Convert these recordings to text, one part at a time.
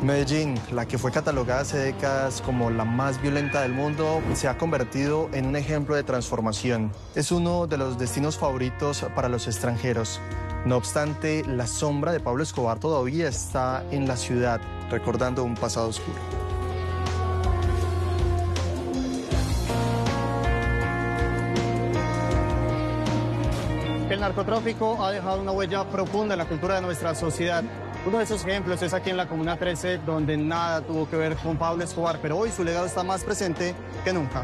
Medellín, la que fue catalogada hace décadas como la más violenta del mundo, se ha convertido en un ejemplo de transformación. Es uno de los destinos favoritos para los extranjeros. No obstante, la sombra de Pablo Escobar todavía está en la ciudad, recordando un pasado oscuro. El narcotráfico ha dejado una huella profunda en la cultura de nuestra sociedad. Uno de esos ejemplos es aquí en la Comuna 13, donde nada tuvo que ver con Pablo Escobar, pero hoy su legado está más presente que nunca.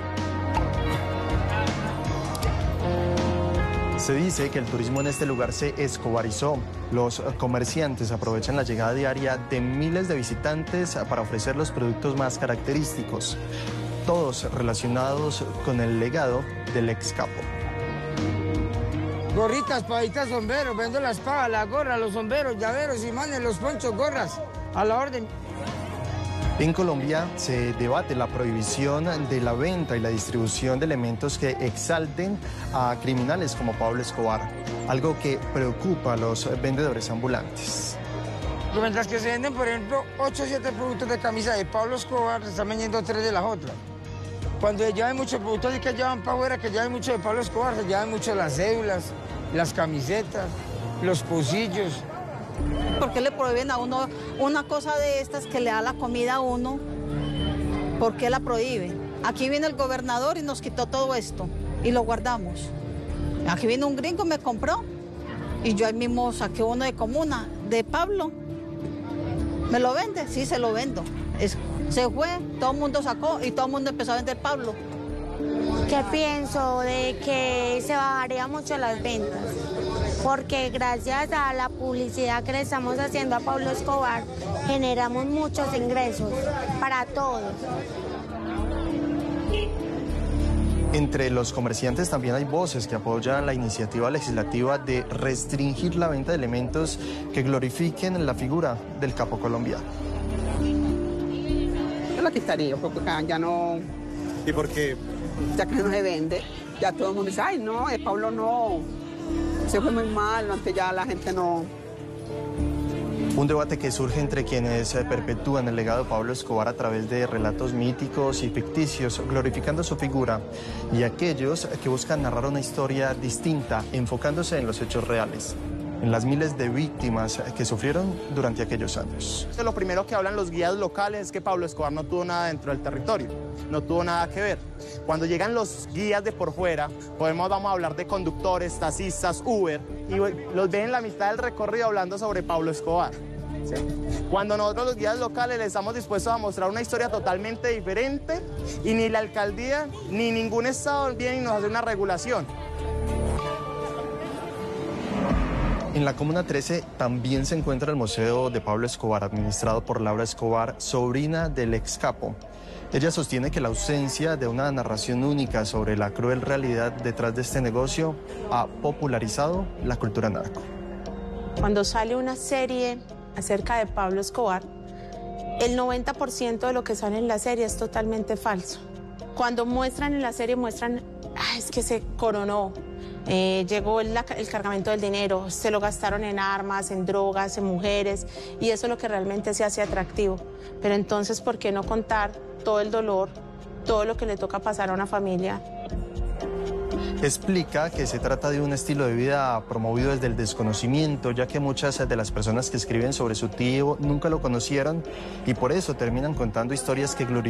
Se dice que el turismo en este lugar se escobarizó. Los comerciantes aprovechan la llegada diaria de miles de visitantes para ofrecer los productos más característicos, todos relacionados con el legado del ex capo. Gorritas, paditas, sombreros, vendo la espada, la gorra, los sombreros, llaveros, imanes, los ponchos, gorras, a la orden. En Colombia se debate la prohibición de la venta y la distribución de elementos que exalten a criminales como Pablo Escobar, algo que preocupa a los vendedores ambulantes. Mientras que se venden, por ejemplo, 8 o 7 productos de camisa de Pablo Escobar, se están vendiendo 3 de las otras. Cuando ya hay muchos productos que llevan para afuera, que ya hay mucho de Pablo Escobar, se llevan mucho las cédulas, las camisetas, los pocillos. ¿Por qué le prohíben a uno una cosa de estas que le da la comida a uno? ¿Por qué la prohíben? Aquí viene el gobernador y nos quitó todo esto y lo guardamos. Aquí viene un gringo, me compró y yo ahí mismo saqué uno de comuna, de Pablo. ¿Me lo vende? Sí, se lo vendo. Se fue, todo el mundo sacó y todo el mundo empezó a vender Pablo. ¿Qué pienso? De que se bajaría mucho las ventas, porque gracias a la publicidad que le estamos haciendo a Pablo Escobar, generamos muchos ingresos para todos. Entre los comerciantes también hay voces que apoyan la iniciativa legislativa de restringir la venta de elementos que glorifiquen la figura del capo colombiano. Yo la quitaría, porque ya no... ¿Y por qué? Ya que no se vende, ya todo el mundo dice, ay no, Pablo no, se fue muy mal, antes ya la gente no... Un debate que surge entre quienes perpetúan el legado de Pablo Escobar a través de relatos míticos y ficticios, glorificando su figura, y aquellos que buscan narrar una historia distinta, enfocándose en los hechos reales, en las miles de víctimas que sufrieron durante aquellos años. Lo primero que hablan los guías locales es que Pablo Escobar no tuvo nada dentro del territorio, no tuvo nada que ver. Cuando llegan los guías de por fuera, vamos a hablar de conductores, taxistas, Uber, y los ven en la mitad del recorrido hablando sobre Pablo Escobar. ¿Sí? Cuando nosotros los guías locales les estamos dispuestos a mostrar una historia totalmente diferente y ni la alcaldía ni ningún estado viene y nos hace una regulación. En la Comuna 13 también se encuentra el Museo de Pablo Escobar, administrado por Laura Escobar, sobrina del ex capo. Ella sostiene que la ausencia de una narración única sobre la cruel realidad detrás de este negocio ha popularizado la cultura narco. Cuando sale una serie acerca de Pablo Escobar, el 90% de lo que sale en la serie es totalmente falso. Cuando muestran en la serie, es que se coronó. Llegó el cargamento del dinero, se lo gastaron en armas, en drogas, en mujeres, y eso es lo que realmente se hace atractivo. Pero entonces, ¿por qué no contar todo el dolor, todo lo que le toca pasar a una familia? Explica que se trata de un estilo de vida promovido desde el desconocimiento, ya que muchas de las personas que escriben sobre su tío nunca lo conocieron y por eso terminan contando historias que glorifican